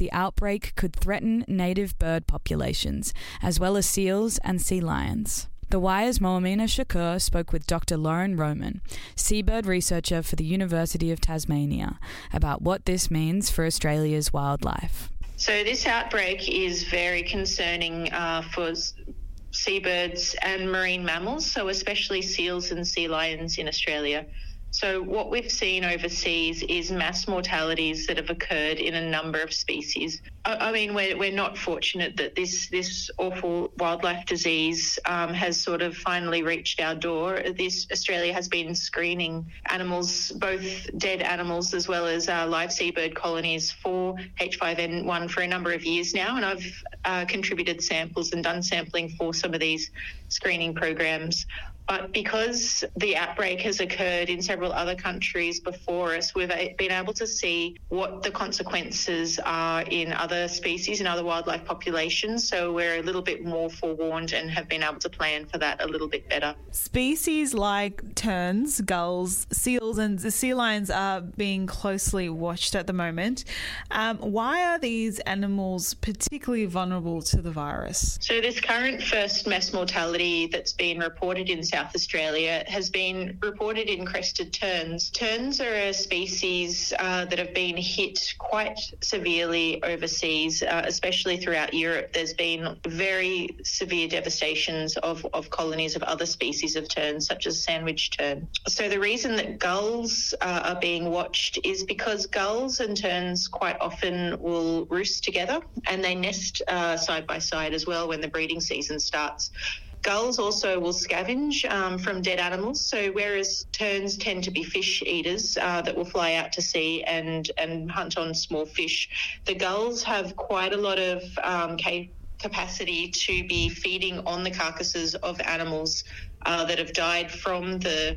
the outbreak could threaten native bird populations, as well as seals and sea lions. The Wire's Moamina Shakur spoke with Dr. Lauren Roman, seabird researcher for the University of Tasmania, about what this means for Australia's wildlife. So this outbreak is very concerning for seabirds and marine mammals, so especially seals and sea lions in Australia. So what we've seen overseas is mass mortalities that have occurred in a number of species. I mean, we're not fortunate that this awful wildlife disease has sort of finally reached our door. Australia has been screening animals, both dead animals as well as live seabird colonies for H5N1 for a number of years now, and I've contributed samples and done sampling for some of these screening programs. But because the outbreak has occurred in several other countries before us, we've been able to see what the consequences are in other species and other wildlife populations. So we're a little bit more forewarned and have been able to plan for that a little bit better. Species like terns, gulls, seals and the sea lions are being closely watched at the moment. Why are these animals particularly vulnerable to the virus? So this current first mass mortality that's been reported in South Australia has been reported in crested terns. Terns are a species that have been hit quite severely overseas, especially throughout Europe. There's been very severe devastations of colonies of other species of terns, such as sandwich tern. So the reason that gulls are being watched is because gulls and terns quite often will roost together, and they nest side by side as well when the breeding season starts. Gulls also will scavenge from dead animals. So whereas terns tend to be fish eaters that will fly out to sea and hunt on small fish, the gulls have quite a lot of capacity to be feeding on the carcasses of animals that have died from the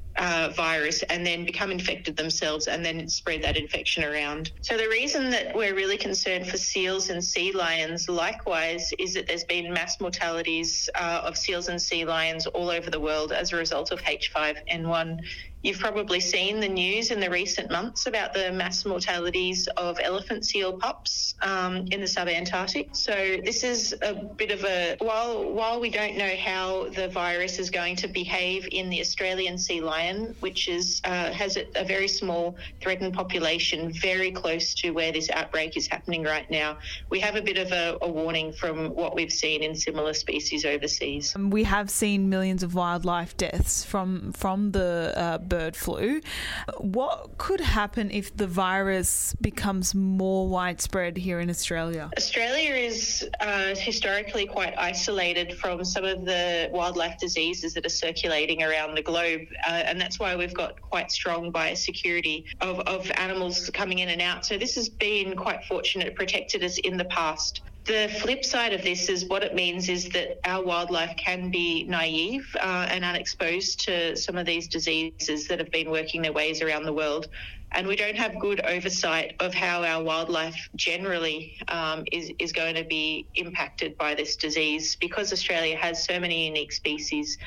virus and then become infected themselves and then spread that infection around. So the reason that we're really concerned for seals and sea lions likewise is that there's been mass mortalities of seals and sea lions all over the world as a result of H5N1. You've probably seen the news in the recent months about the mass mortalities of elephant seal pups in the subantarctic. So this is a bit of a, while we don't know how the virus is going to behave in the Australian sea lion, which has a very small threatened population very close to where this outbreak is happening right now, we have a bit of a warning from what we've seen in similar species overseas. We have seen millions of wildlife deaths from the bird flu. What could happen if the virus becomes more widespread here in Australia? Australia is historically quite isolated from some of the wildlife diseases that are circulating around the globe, and that's why we've got quite strong biosecurity of animals coming in and out. So this has been quite fortunate. It protected us in the past. The flip side of this is what it means is that our wildlife can be naive and unexposed to some of these diseases that have been working their ways around the world. And we don't have good oversight of how our wildlife generally is going to be impacted by this disease, because Australia has so many unique species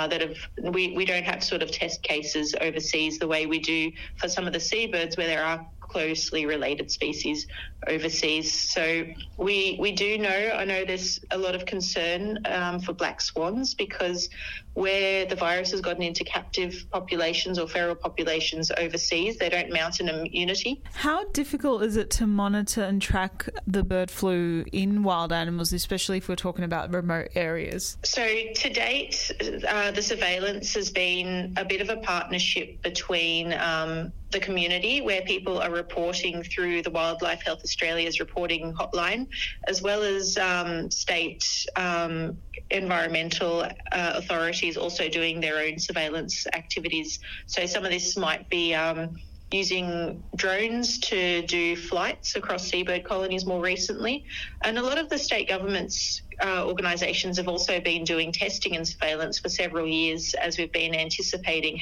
we don't have sort of test cases overseas the way we do for some of the seabirds where there are closely related species overseas. So we do know, I know there's a lot of concern for black swans, because where the virus has gotten into captive populations or feral populations overseas, they don't mount an immunity. How difficult is it to monitor and track the bird flu in wild animals, especially if we're talking about remote areas? So to date, the surveillance has been a bit of a partnership between the community, where people are reporting through the Wildlife Health Australia's reporting hotline, as well as state environmental authorities also doing their own surveillance activities. So some of this might be using drones to do flights across seabird colonies more recently. And a lot of the state governments organisations have also been doing testing and surveillance for several years as we've been anticipating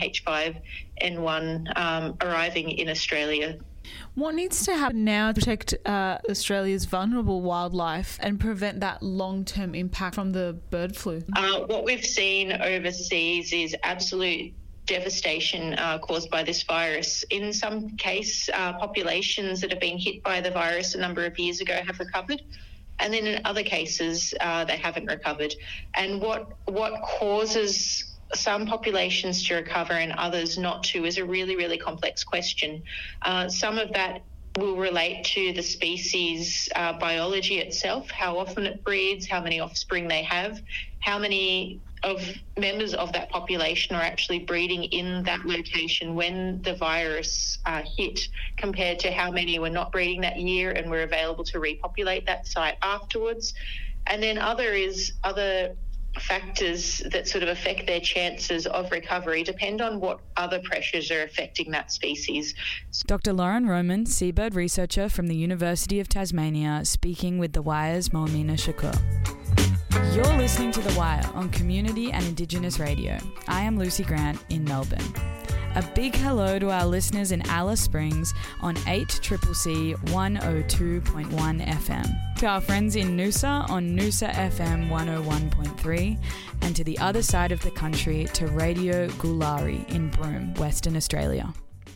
H5N1 arriving in Australia. What needs to happen now to protect Australia's vulnerable wildlife and prevent that long-term impact from the bird flu? What we've seen overseas is absolute devastation caused by this virus. In some case, populations that have been hit by the virus a number of years ago have recovered. And then in other cases, they haven't recovered. And what causes some populations to recover and others not to is a really, really complex question. Some of that will relate to the species biology itself, how often it breeds, how many offspring they have, how many of members of that population are actually breeding in that location when the virus hit, compared to how many were not breeding that year and were available to repopulate that site afterwards. And then other factors that sort of affect their chances of recovery depend on what other pressures are affecting that species. Dr. Lauren Roman, seabird researcher from the University of Tasmania, speaking with The Wire's Moamina Shakur. You're listening to The Wire on Community and Indigenous Radio. I am Lucy Grant in Melbourne. A big hello to our listeners in Alice Springs on 8CCC 102.1 FM, to our friends in Noosa on Noosa FM 101.3, and to the other side of the country to Radio Gulari in Broome, Western Australia.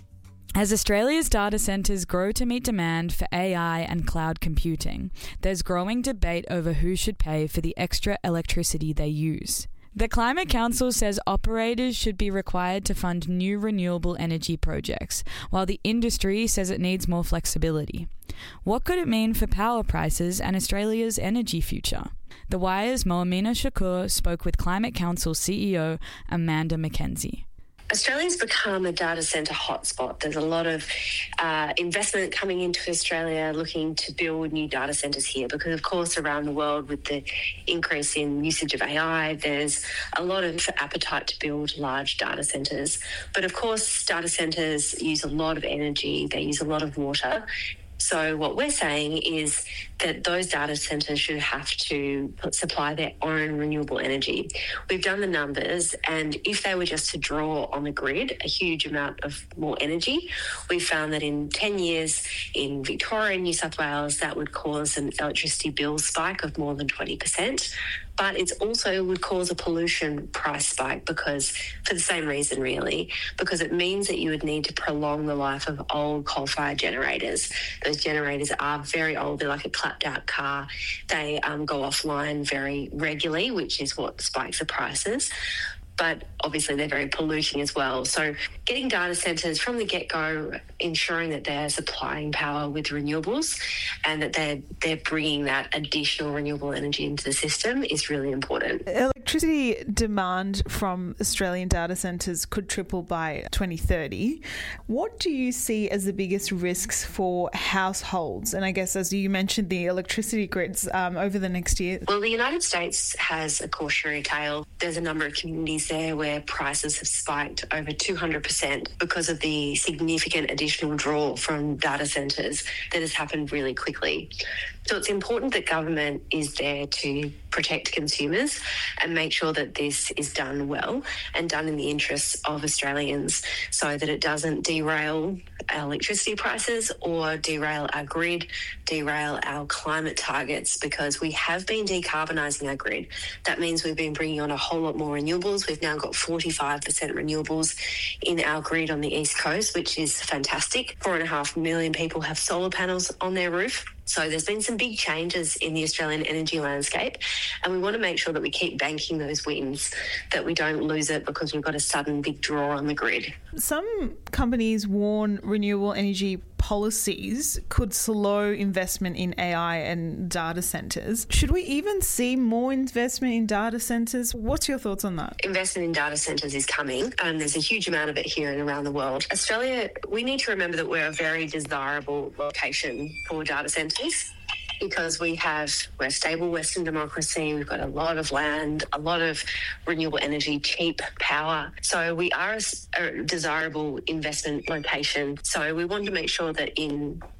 As Australia's data centres grow to meet demand for AI and cloud computing, there's growing debate over who should pay for the extra electricity they use. The Climate Council says operators should be required to fund new renewable energy projects, while the industry says it needs more flexibility. What could it mean for power prices and Australia's energy future? The Wire's Moamina Shakur spoke with Climate Council CEO Amanda Mackenzie. Australia's become a data centre hotspot. There's a lot of investment coming into Australia looking to build new data centres here because, of course, around the world with the increase in usage of AI, there's a lot of appetite to build large data centres. But, of course, data centres use a lot of energy. They use a lot of water. So what we're saying is that those data centres should have to supply their own renewable energy. We've done the numbers, and if they were just to draw on the grid a huge amount of more energy, we found that in 10 years in Victoria and New South Wales, that would cause an electricity bill spike of more than 20%. But it also would cause a pollution price spike because, for the same reason really, because it means that you would need to prolong the life of old coal-fired generators. Those generators are very old. They're like a clapped-out car. They go offline very regularly, which is what spikes the prices. But obviously they're very polluting as well. So getting data centres from the get-go, ensuring that they're supplying power with renewables and that they're bringing that additional renewable energy into the system is really important. Electricity demand from Australian data centres could triple by 2030. What do you see as the biggest risks for households? And I guess, as you mentioned, the electricity grids over the next year. Well, the United States has a cautionary tale. There's a number of communities there where prices have spiked over 200% because of the significant additional draw from data centres that has happened really quickly. So it's important that government is there to protect consumers and make sure that this is done well and done in the interests of Australians so that it doesn't derail our electricity prices or derail our grid, derail our climate targets, because we have been decarbonising our grid. That means we've been bringing on a whole lot more renewables. We've now got 45% renewables in our grid on the East Coast, which is fantastic. 4.5 million people have solar panels on their roof. So there's been some big changes in the Australian energy landscape, and we want to make sure that we keep banking those wins, that we don't lose it because we've got a sudden big draw on the grid. Some companies warn renewable energy policies could slow investment in AI and data centres. Should we even see more investment in data centres? What's your thoughts on that? Investment in data centres is coming, and there's a huge amount of it here and around the world. Australia, we need to remember that we're a very desirable location for data centres, because we're a stable Western democracy. We've got a lot of land, a lot of renewable energy, cheap power. So we are a desirable investment location. So we want to make sure that in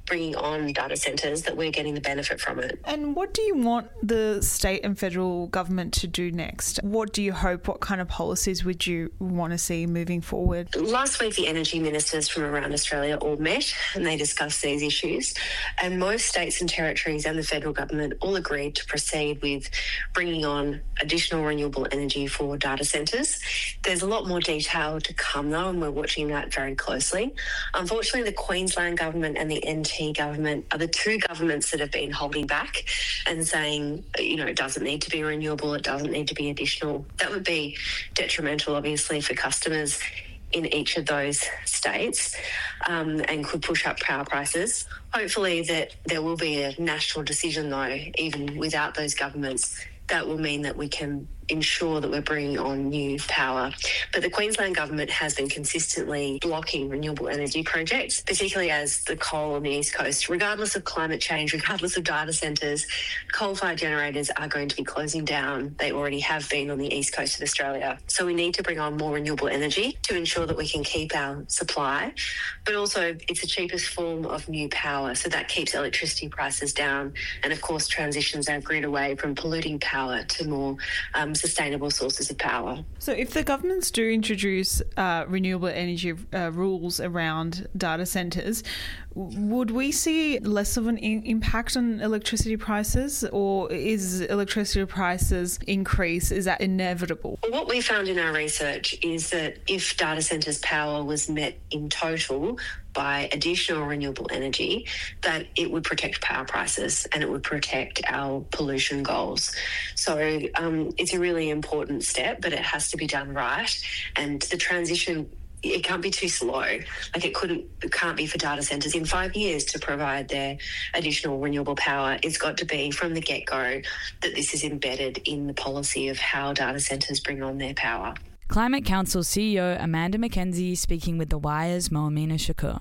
bringing on data centres that we're getting the benefit from it. And what do you want the state and federal government to do next? What do you hope, what kind of policies would you want to see moving forward? Last week, the energy ministers from around Australia all met and they discussed these issues. And most states and territories and the federal government all agreed to proceed with bringing on additional renewable energy for data centres. There's a lot more detail to come though, and we're watching that very closely. Unfortunately, the Queensland government and the NT government are the two governments that have been holding back and saying, it doesn't need to be renewable, it doesn't need to be additional. That would be detrimental, obviously, for customers in each of those states and could push up power prices. Hopefully that there will be a national decision, though, even without those governments. That will mean that we can ensure that we're bringing on new power. But the Queensland government has been consistently blocking renewable energy projects, particularly as the coal on the East Coast, regardless of climate change, regardless of data centres, coal-fired generators are going to be closing down. They already have been on the East Coast of Australia. So we need to bring on more renewable energy to ensure that we can keep our supply. But also it's the cheapest form of new power, so that keeps electricity prices down and, of course, transitions our grid away from polluting power to more sustainable sources of power. So if the governments do introduce renewable energy rules around data centres, would we see less of an impact on electricity prices, or is electricity prices increase? Is that inevitable? What we found in our research is that if data centres' power was met in total by additional renewable energy, that it would protect power prices and it would protect our pollution goals. So it's a really important step, but it has to be done right. And the transition, it can't be too slow. Like it can't be for data centres in 5 years to provide their additional renewable power. It's got to be from the get-go that this is embedded in the policy of how data centres bring on their power. Climate Council CEO Amanda Mackenzie speaking with The Wire's Moamina Shakur.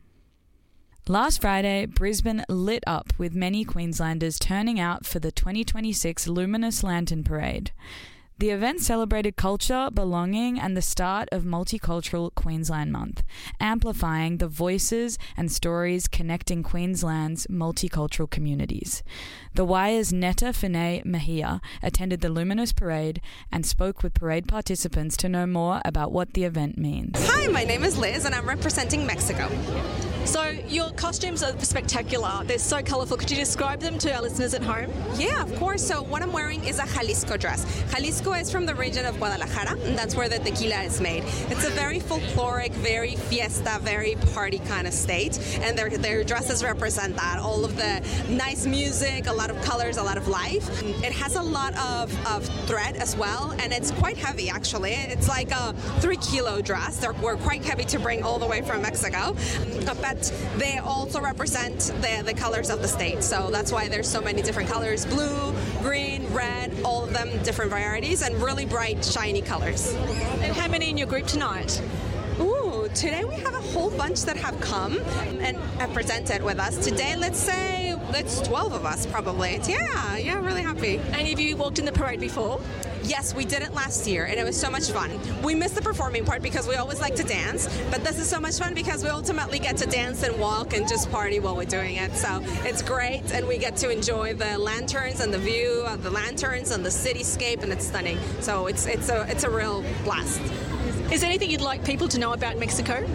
Last Friday, Brisbane lit up with many Queenslanders turning out for the 2026 Luminous Lantern Parade. The event celebrated culture, belonging, and the start of Multicultural Queensland Month, amplifying the voices and stories connecting Queensland's multicultural communities. The Wire's Netta Finay Mahia attended the Luminous Parade and spoke with parade participants to know more about what the event means. Hi, my name is Liz and I'm representing Mexico. So your costumes are spectacular. They're so colourful. Could you describe them to our listeners at home? Yeah, of course. So what I'm wearing is a Jalisco dress. Jalisco is from the region of Guadalajara, and that's where the tequila is made. It's a very folkloric, very fiesta, very party kind of state, and their dresses represent that. All of the nice music, a lot of colors, a lot of life. It has a lot of thread as well, and it's quite heavy, actually. It's like a 3-kilo dress. We're quite heavy to bring all the way from Mexico, but they also represent the colors of the state. So that's why there's so many different colors: blue, green, red, all of them different varieties and really bright, shiny colors. And how many in your group tonight? Ooh, today we have a whole bunch that have come and have presented with us. Today, let's say it's 12 of us probably. Yeah, really happy. And have you walked in the parade before? Yes, we did it last year, and it was so much fun. We missed the performing part because we always like to dance, but this is so much fun because we ultimately get to dance and walk and just party while we're doing it. So it's great, and we get to enjoy the lanterns and the view of the lanterns and the cityscape, and it's stunning. So it's a real blast. Is there anything you'd like people to know about Mexico?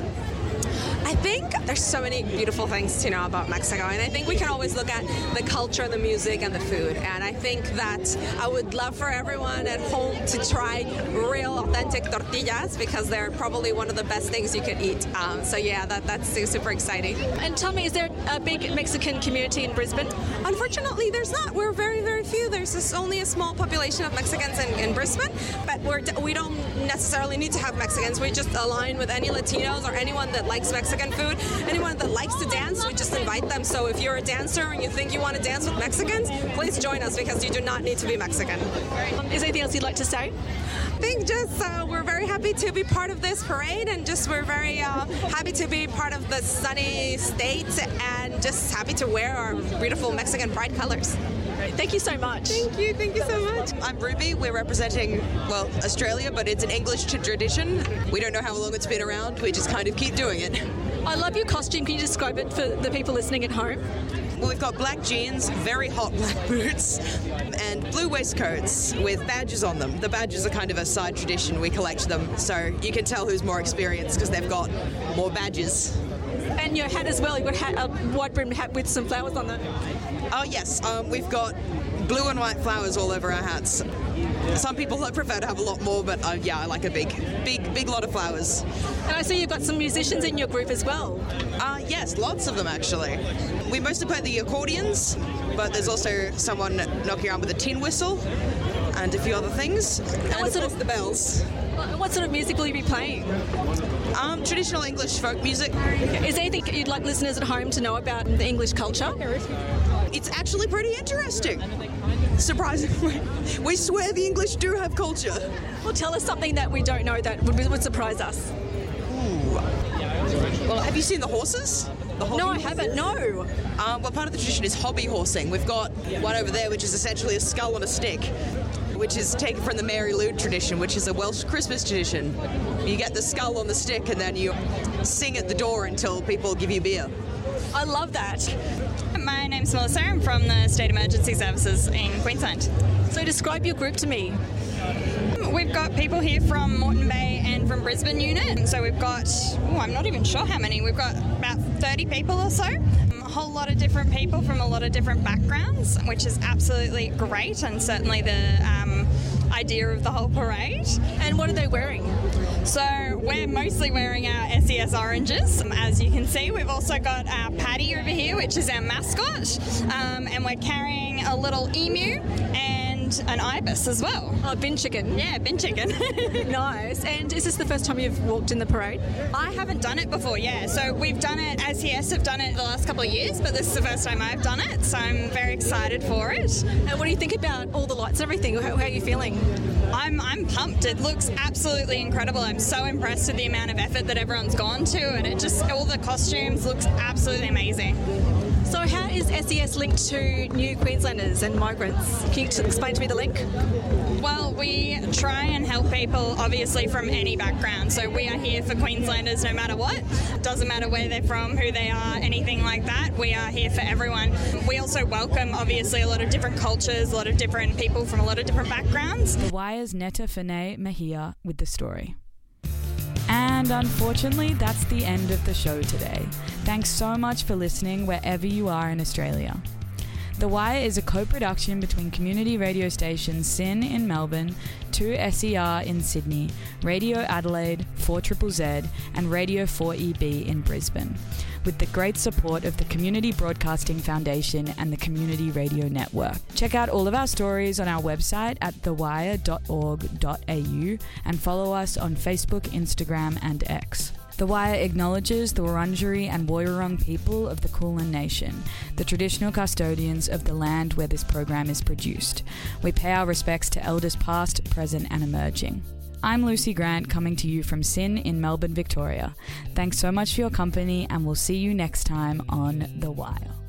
I think there's so many beautiful things to know about Mexico, and I think we can always look at the culture, the music, and the food. And I think that I would love for everyone at home to try real, authentic tortillas because they're probably one of the best things you could eat. So yeah, that's super exciting. And tell me, is there a big Mexican community in Brisbane? Unfortunately, there's not. We're very, very few. There's only a small population of Mexicans in Brisbane, but we don't necessarily need to have Mexicans. We just align with any Latinos or anyone that likes Mexican food. Anyone that likes to dance, we just invite them. So if you're a dancer and you think you want to dance with Mexicans, please join us because you do not need to be Mexican. Is there anything else you'd like to say? I think just we're very happy to be part of this parade, and just we're very happy to be part of the sunny state, and just happy to wear our beautiful Mexican pride colors. Great. Thank you so much. Thank you so much. I'm Ruby. We're representing, Australia, but it's an English tradition. We don't know how long it's been around. We just kind of keep doing it. I love your costume. Can you describe it for the people listening at home? Well, we've got black jeans, very hot black boots, and blue waistcoats with badges on them. The badges are kind of a side tradition. We collect them, so you can tell who's more experienced because they've got more badges. And your hat as well. You've got a wide-brimmed hat with some flowers on it. Oh, yes. We've got blue and white flowers all over our hats. Some people prefer to have a lot more, but I like a big lot of flowers. And I see you've got some musicians in your group as well. Yes, lots of them actually. We mostly play the accordions, but there's also someone knocking around with a tin whistle and a few other things. And what sort of the bells. What sort of music will you be playing? Traditional English folk music. Is there anything you'd like listeners at home to know about the English culture? It's actually pretty interesting. Surprisingly. We swear the English do have culture. Well, tell us something that we don't know that would surprise us. Ooh. Well, have you seen the horses? No, I haven't, no. Part of the tradition is hobby horsing. We've got one over there, which is essentially a skull on a stick, which is taken from the Mary Lou tradition, which is a Welsh Christmas tradition. You get the skull on the stick and then you sing at the door until people give you beer. I love that. My name's Melissa. I'm from the State Emergency Services in Queensland. So describe your group to me. We've got people here from Moreton Bay and from Brisbane unit. So we've got, I'm not even sure how many. We've got about 30 people or so. A whole lot of different people from a lot of different backgrounds, which is absolutely great, and certainly the idea of the whole parade. And what are they wearing? So we're mostly wearing our SES oranges. As you can see, we've also got our Paddy over here, which is our mascot, and we're carrying a little emu and an ibis as well. Oh, bin chicken. Yeah, bin chicken. Nice. And is this the first time you've walked in the parade? I haven't done it before, yeah. So we've done it, SES have done it the last couple of years, but this is the first time I've done it, so I'm very excited for it. And what do you think about all the lights and everything? How are you feeling? I'm pumped. It looks absolutely incredible. I'm so impressed with the amount of effort that everyone's gone to, and all the costumes looks absolutely amazing. So how is SES linked to New Queenslanders and migrants? Can you explain to me the link? Well, we try and help people, obviously, from any background. So we are here for Queenslanders no matter what. Doesn't matter where they're from, who they are, anything like that. We are here for everyone. We also welcome, obviously, a lot of different cultures, a lot of different people from a lot of different backgrounds. The Wire's Netta Fene Mejia with the story. And unfortunately, that's the end of the show today. Thanks so much for listening wherever you are in Australia. The Wire is a co-production between community radio stations SYN in Melbourne, 2SER in Sydney, Radio Adelaide, 4ZZZ, and Radio 4EB in Brisbane, with the great support of the Community Broadcasting Foundation and the Community Radio Network. Check out all of our stories on our website at thewire.org.au and follow us on Facebook, Instagram, and X. The Wire acknowledges the Wurundjeri and Woiwurrung people of the Kulin Nation, the traditional custodians of the land where this program is produced. We pay our respects to elders past, present, and emerging. I'm Lucy Grant, coming to you from SYN in Melbourne, Victoria. Thanks so much for your company, and we'll see you next time on The Wire.